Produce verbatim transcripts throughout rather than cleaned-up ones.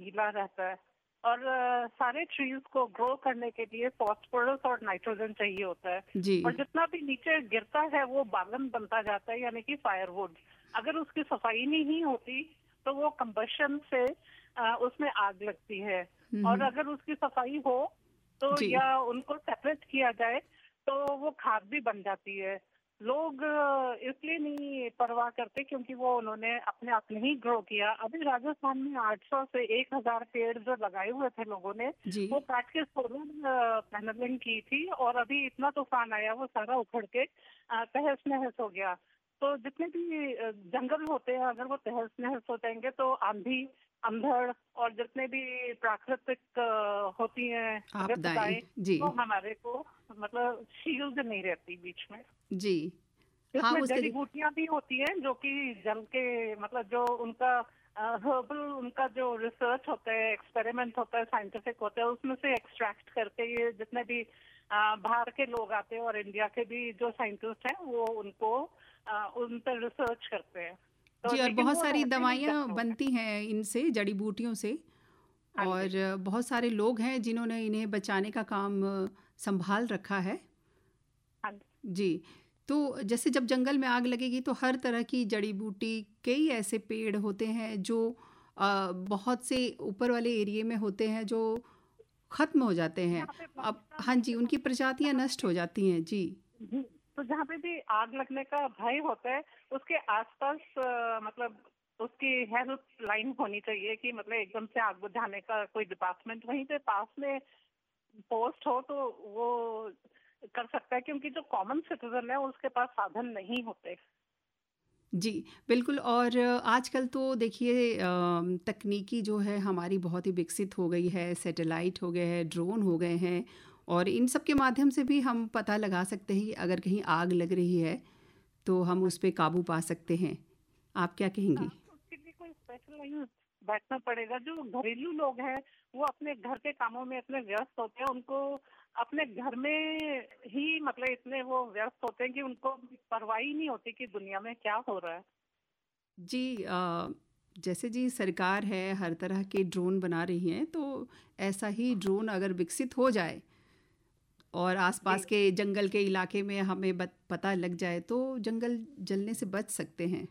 गीला रहता है। और uh, सारे ट्रीज को ग्रो करने के लिए फॉस्फोरस और नाइट्रोजन चाहिए होता है। जी। और जितना भी नीचे गिरता है वो बालन बनता जाता है, यानी कि फायरवुड। अगर उसकी सफाई नहीं होती तो वो कंबशन से uh, उसमें आग लगती है। और अगर उसकी सफाई हो तो जी। या उनको सेपरेट किया जाए तो वो खाद भी बन जाती है। लोग इसलिए नहीं परवाह करते क्योंकि वो उन्होंने अपने आप नहीं ग्रो किया। अभी राजस्थान में आठ सौ से एक हज़ार पेड़ जो लगाए हुए थे लोगों ने, जी। वो काट के सोलर पैनलिंग की थी और अभी इतना तूफान आया वो सारा उखड़ के तहस नहस हो गया। तो जितने भी जंगल होते हैं अगर वो तहस नहस हो जाएंगे तो आंधी, अंधड़ और जितने भी प्राकृतिक होती हैं आपदाएं, जी, तो हमारे को मतलब शील्ड नहीं रहती बीच में। जी। हाँ, इसमें जड़ी बूटियां भी होती हैं जो कि जल के मतलब जो उनका हर्बल उनका जो रिसर्च होता है, एक्सपेरिमेंट होता है, साइंटिफिक होता है, उसमें से एक्सट्रैक्ट करके ये जितने भी बाहर के लोग आते हैं और इंडिया के भी जो साइंटिस्ट हैं वो उनको आ, उन पर रिसर्च करते हैं। तो जी, और बहुत सारी दवाइयाँ बनती हैं इनसे, जड़ी बूटियों से। और बहुत सारे लोग हैं जिन्होंने इन्हें बचाने का काम संभाल रखा है। जी। तो जैसे जब जंगल में आग लगेगी तो हर तरह की जड़ी बूटी, कई ऐसे पेड़ होते हैं जो आ, बहुत से ऊपर वाले एरिया में होते हैं जो खत्म हो जाते हैं। अब हाँ जी, उनकी प्रजातियां नष्ट हो जाती हैं। जी। तो जहाँ पे भी आग लगने का भय होता है उसके आसपास मतलब उसकी हेल्प लाइन होनी चाहिए कि मतलब एकदम से आग बुझाने का कोई डिपार्टमेंट वहीं पे पास में पोस्ट हो तो वो कर सकता है, क्योंकि जो कॉमन सिटीजन है उसके पास साधन नहीं होते। जी बिल्कुल। और आजकल तो देखिए तकनीकी जो है हमारी बहुत ही विकसित हो गई है, सैटेलाइट हो गए हैं, ड्रोन हो गए हैं, और इन सब के माध्यम से भी हम पता लगा सकते हैं कि अगर कहीं आग लग रही है तो हम उस पर काबू पा सकते हैं। आप क्या कहेंगी? उसके लिए कोई स्पेशल नहीं बैठना पड़ेगा। जो घरेलू लोग हैं वो अपने घर के कामों में इतने व्यस्त होते हैं, उनको अपने घर में ही मतलब इतने वो व्यस्त होते हैं कि उनको परवाह ही नहीं होती कि दुनिया में क्या हो रहा है। जी, आ, जैसे जी सरकार है हर तरह के ड्रोन बना रही हैं, तो ऐसा ही ड्रोन अगर विकसित हो जाए और आसपास के जंगल के इलाके में हमें पता लग जाए तो जंगल जलने से बच सकते हैं।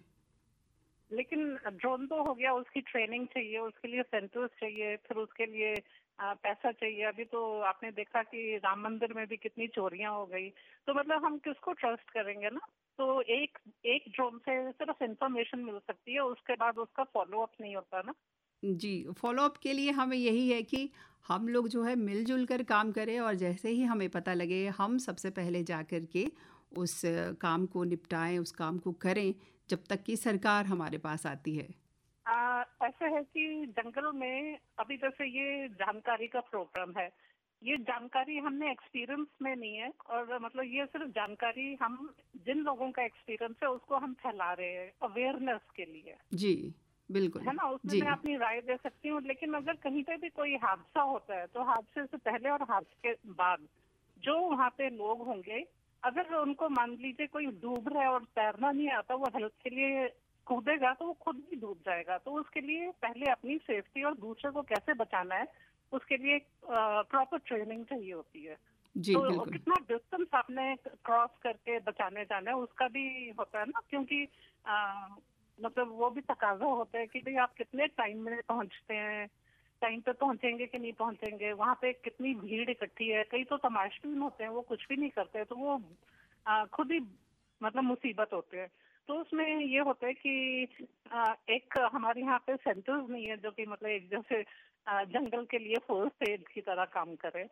लेकिन ड्रोन तो हो गया, उसकी ट्रेनिंग चाहिए, उसके लिए सेंटर्स चाहिए, फिर उसके लिए आ, पैसा चाहिए। अभी तो आपने देखा कि राम मंदिर में भी कितनी चोरियां हो गई। तो मतलब हम किसको ट्रस्ट करेंगे ना। तो एक एक ड्रोन से सिर्फ इंफॉर्मेशन मिल सकती है, उसके बाद उसका फॉलो अप नहीं होता ना। जी, फॉलो अप के लिए हमें यही है कि हम लोग जो है मिलजुल कर काम करें, और जैसे ही हमें पता लगे हम सबसे पहले जा कर के उस काम को निपटाएं, उस काम को करें जब तक कि सरकार हमारे पास आती है। आ, ऐसा है कि जंगल में अभी जैसे ये जानकारी का प्रोग्राम है, ये जानकारी हमने एक्सपीरियंस में नहीं है, और मतलब ये सिर्फ जानकारी हम जिन लोगों का एक्सपीरियंस है उसको हम फैला रहे हैं अवेयरनेस के लिए। जी बिल्कुल है ना, उसमें मैं अपनी राय दे सकती हूँ। लेकिन अगर कहीं पे भी कोई हादसा होता है तो हादसे से पहले और हादसे के बाद जो वहाँ पे लोग होंगे, अगर उनको मान लीजिए कोई डूब रहा है और तैरना नहीं आता, वो हेल्प के लिए कूदेगा तो वो खुद भी डूब जाएगा। तो उसके लिए पहले अपनी सेफ्टी और दूसरे को कैसे बचाना है उसके लिए प्रॉपर ट्रेनिंग चाहिए होती है। जी, तो कितना डिस्टेंस आपने क्रॉस करके बचाने जाना है उसका भी होता है ना, क्योंकि आ, मतलब वो भी तकाजा होता है कि भाई आप कितने टाइम में पहुंचते हैं, टाइम पे पहुंचेंगे कि नहीं पहुंचेंगे, वहाँ पे कितनी भीड़ इकट्ठी है। कई तो तमाशबीन होते हैं, वो कुछ भी नहीं करते, तो वो आ, खुद ही मतलब मुसीबत होते हैं। तो उसमें ये होता है कि आ, एक हमारे यहाँ पे सेंटर्स नहीं है जो कि मतलब एक जैसे जंगल के लिए फर्स्ट एड की तरह काम करे।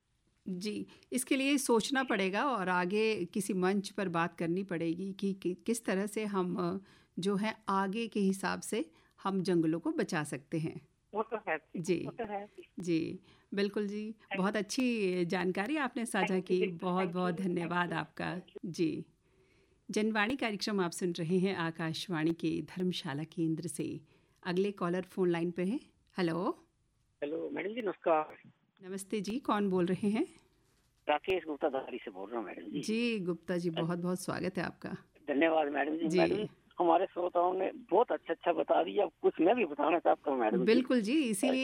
जी, इसके लिए सोचना पड़ेगा और आगे किसी मंच पर बात करनी पड़ेगी कि, कि किस तरह से हम जो है आगे के हिसाब से हम जंगलों को बचा सकते हैं। वो तो है जी, वो तो है जी बिल्कुल जी। बहुत अच्छी जानकारी आपने साझा की, बहुत बहुत धन्यवाद आपका। जी, जनवाणी कार्यक्रम आप सुन रहे हैं आकाशवाणी के धर्मशाला केंद्र से। अगले कॉलर फोन लाइन पे हैं। हेलो हेलो मैडम जी, नमस्कार। नमस्ते जी, कौन बोल रहे हैं? राकेश गुप्ता धारी से बोल रहा हूँ मैडम जी। जी गुप्ता जी, बहुत बहुत स्वागत है आपका। धन्यवाद मैडम जी। जी मैडम हमारे श्रोताओं ने बहुत अच्छा अच्छा बता दिया, कुछ मैं भी बताना चाहता हूँ मैडम। बिल्कुल जी, इसीलिए